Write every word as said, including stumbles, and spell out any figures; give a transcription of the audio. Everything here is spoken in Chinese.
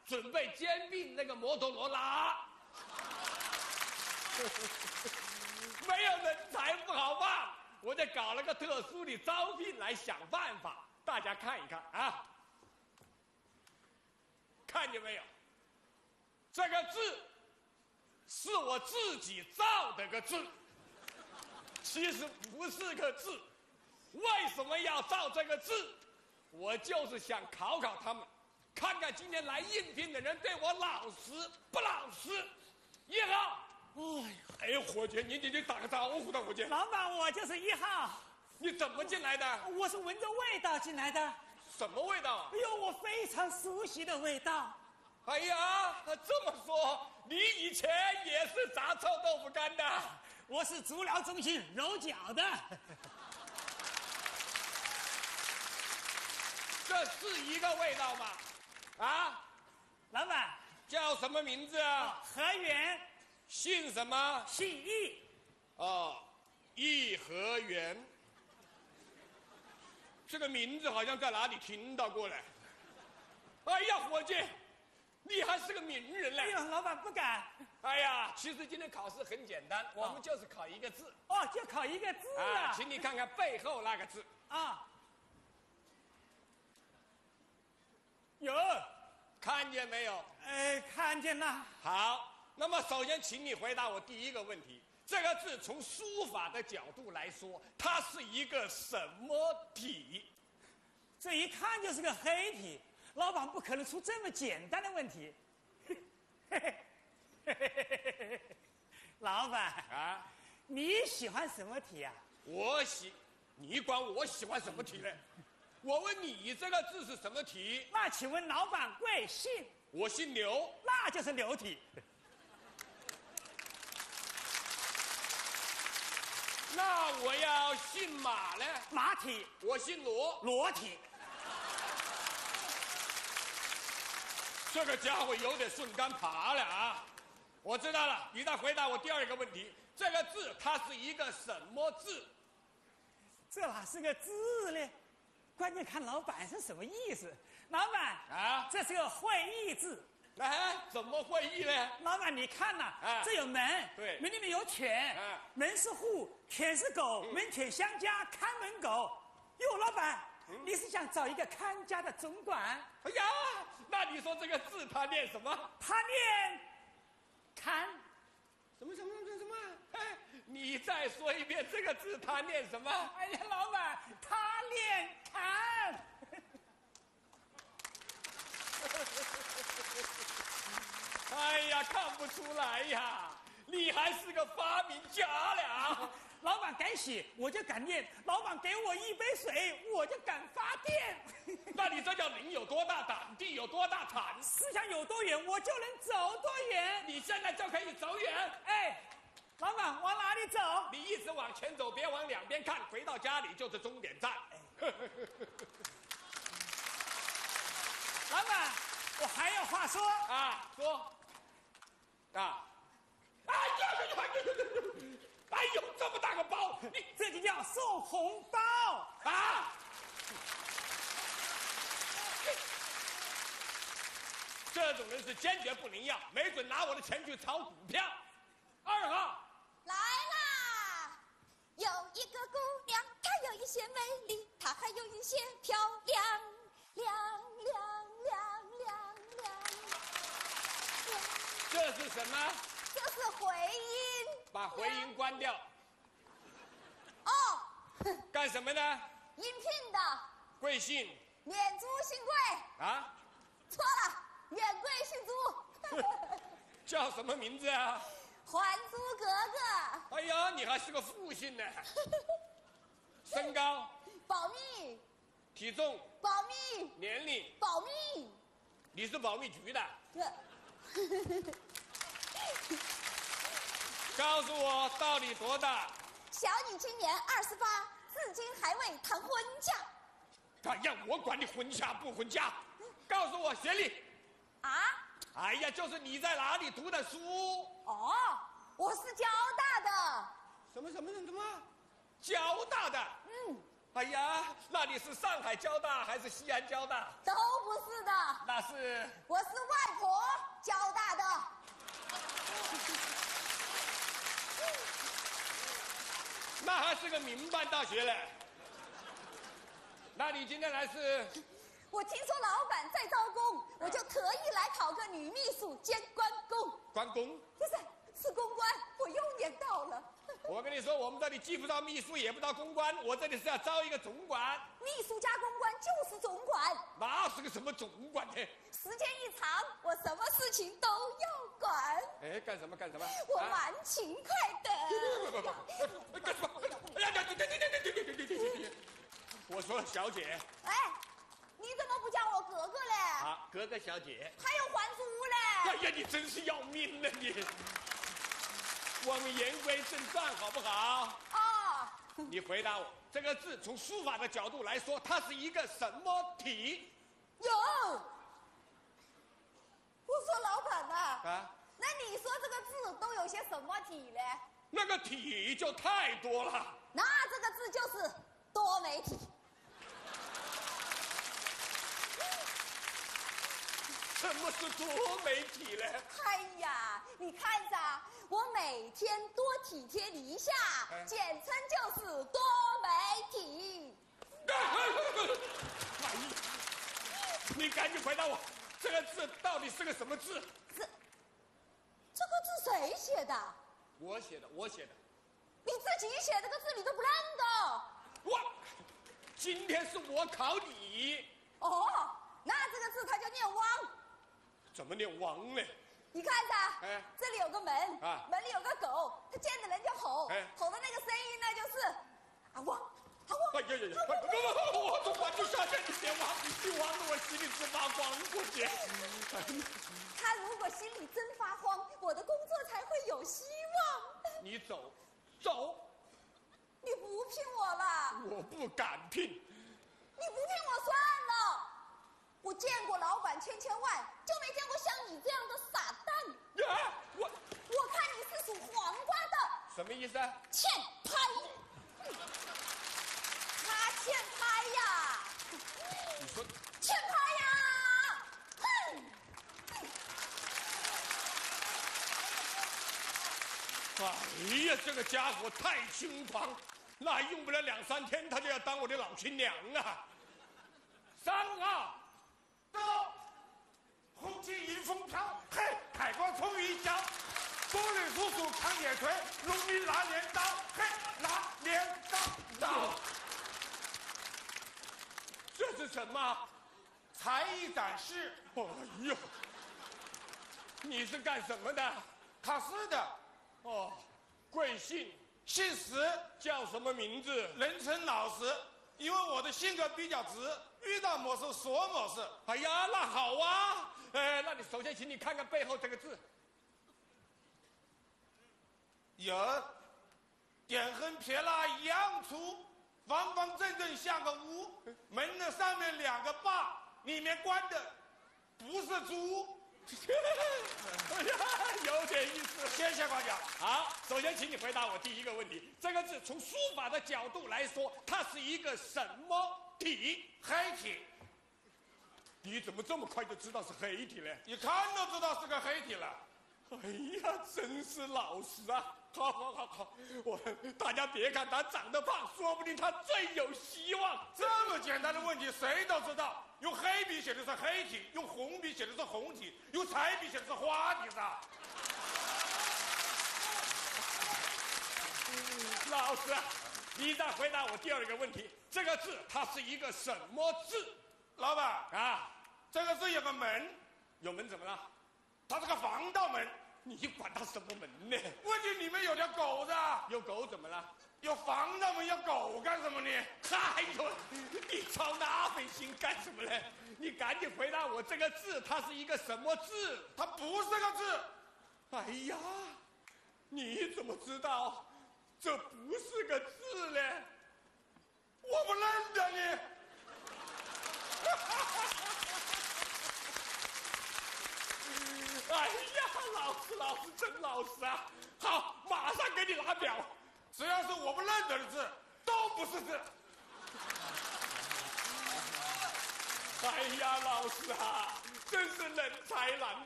准备兼并那个摩托罗拉。没有人才不好办，我就搞了个特殊的招聘来想办法，大家看一看啊，看见没有？这个字是我自己造的个字，其实不是个字。为什么要造这个字？我就是想考考他们，看看今天来应聘的人对我老实不老实。一号。哎呀，伙计，你你你打个招呼的，伙计。 老板，我就是一号。 你怎么进来的？ 我是闻着味道进来的。 什么味道啊？ 哎呦，我非常熟悉的味道。 哎呀，这么说，你以前也是炸臭豆腐干的？ 我是足疗中心揉脚的。 这是一个味道吗？啊， 老板叫什么名字啊？ 何源。 姓什么？ 姓易。 哦，颐和园。这个名字好像在哪里听到过嘞。哎呀，伙计，你还是个名人嘞！ 哎呦，老板不敢。 哎呀，其实今天考试很简单，我们就是考一个字。 哦，就考一个字啊！ 啊，请你看看背后那个字啊。有， 看见没有？ 哎，看见了。 好。那么，首先，请你回答我第一个问题：这个字从书法的角度来说，它是一个什么体？ 这一看就是个黑体。老板不可能出这么简单的问题。老板啊， 你喜欢什么体啊？ 我喜，你管我喜欢什么体呢？我问你，这个字是什么体？ 那请问老板贵姓？ 我姓刘， 那就是刘体。 那我要姓马呢？ 马体。 我姓罗， 罗体。 这个家伙有点顺杆爬了啊！我知道了，你再回答我第二个问题：这个字它是一个什么字？ 这哪是个字呢？关键看老板是什么意思。老板啊， 这是个会意字。 哎，怎么会意呢？ 老板，你看呐、啊，这有门， 对， 门里面有犬， 啊、 门是户，犬是狗，嗯、门犬相加，看门狗。哟，老板，嗯、你是想找一个看家的总管？ 哎呀，那你说这个字他念什么？ 他念看。 什么什么什么什么？哎，你再说一遍这个字他念什么？ 哎呀，老板，他念看。 哎呀，看不出来呀，你还是个发明家了。 老板敢写，我就敢念；老板给我一杯水，我就敢发电。 那你这叫人有多大胆，地有多大产， 思想有多远，我就能走多远。 你现在就可以走远。 哎，老板往哪里走？ 你一直往前走，别往两边看，回到家里就是终点站。哎、 老板，我还有话说啊，说啊！哎呀呀呀呀！哎呦，这么大个包，你这就叫送红包啊！这种人是坚决不能要，没准拿我的钱去炒股票。二号来啦！有一个姑娘，她有一些美丽，她还有一些漂亮，亮亮亮亮亮。 这是什么？ 这是回音。 把回音关掉。 哦。 干什么呢？ 应聘的。 贵姓？ 免租姓贵。 啊？ 错了，免贵姓租。 叫什么名字啊？ 还租格格。 哎呀，你还是个复姓呢。身高？ 保密。 体重？ 保密。 年龄？ 保密。 你是保密局的？ 对。 告诉我到底多大？ 小女今年二十八，至今还未谈婚嫁。 哎呀，我管你婚嫁不婚嫁，告诉我学历。 啊？ 哎呀，就是你在哪里读的书？ 哦，我是交大的。 什么什么什么？交大的？ 嗯。 哎呀，那你是上海交大还是西安交大？ 都不是的。 那是？ 我是外婆那还是个民办大学嘞。那你今天来是？ 我听说老板在招工，我就特意来考个女秘书兼关公。 关公？ 不是，是公关，我又念到了。 我跟你说，我们这里既不招秘书，也不招公关，我这里是要招一个总管。 秘书加公关就是总管。 那是个什么总管呢？ 时间一长，我什么事情都要管。 哎，干什么干什么？ 我蛮勤快的。 不不不，干什么？哎呀，对对对对对对对对对对！我说小姐。 哎，你怎么不叫我哥哥嘞？ 啊，哥哥小姐。 还有还珠嘞？ 哎呀，你真是要命了你！我们言归正传，好不好？ 哦。 你回答我，这个字从书法的角度来说，它是一个什么体？ 有。我说老板呐。 啊。 那你说这个字都有些什么体嘞？ 那个体就太多了。 那这个字就是多媒体。 什么是多媒体嘞？ 哎呀，你看着，我每天多体贴你一下，哎、简称就是多媒体。 哎呀，你赶紧回答我，这个字到底是个什么字？ 这这个字谁写的？ 我写的，我写的。 你自己写这个字你都不认得？ 我，今天是我考你。 哦，那这个字它就念汪。 怎么念汪呢？ 你看着，哎，这里有个门，啊，门里有个狗，它见着人就吼，哎，吼的那个声音呢就是啊汪，啊汪。 哎呀呀呀！不不不，我总管就下线，你别汪，你汪得我心里直发慌，过去。 他如果心里真发慌，我的工作才会有希望。 你走，走。 你不聘我了？ 我不敢聘。 你不聘我算了。我见过老板千千万，就没见过像你这样的傻蛋。 啊，我我看你是属黄瓜的。 什么意思啊？ 欠拍。他欠拍呀。 你说欠拍呀？哼。 哎呀，这个家伙太轻狂，那用不了两三天，他就要当我的老亲娘啊！三啊！ 到，红旗迎风飘，嘿，海光冲云霄，风里叔叔扛铁锤，农民拿镰刀，嘿，拿镰刀刀。 这是什么？ 才艺展示。 哎呦，你是干什么的？ 考试的。 哦，贵姓？ 姓石， 叫什么名字？ 人称老石，因为我的性格比较直，遇到某事说某事。 哎呀，那好啊，呃，那你首先请你看看背后这个字。 有，点横撇捺一样粗，方方正正像个屋，门的上面两个把，里面关的不是猪。 哎呀，有点意思。 谢谢官长。 好，首先请你回答我第一个问题：这个字从书法的角度来说，它是一个什么体？ 黑体。 你怎么这么快就知道是黑体呢？ 一看都知道是个黑体了。 哎呀，真是老实啊！好好好好，我大家别看他长得胖，说不定他最有希望。 这么简单的问题谁都知道，用黑笔写的是黑体，用红笔写的是红体，用彩笔写的是花体噻。 老师，你再回答我第二个问题，这个字它是一个什么字？ 老板啊， 这个字有个门， 有门怎么了？ 它是个防盗门。 你管它什么门呢？ 问题里面有条狗子。 有狗怎么了？ 有防盗门，要狗干什么呢？ 哎呦，你操那份心干什么呢？你赶紧回答我，这个字它是一个什么字？ 它不是个字。 哎呀，你怎么知道这不是个字呢？ 我不认得你。 哎呀，老师，老师真老实啊！好，马上给你拿表。 只要是我不认得的字，都不是字。 哎呀，老师啊，真是人才难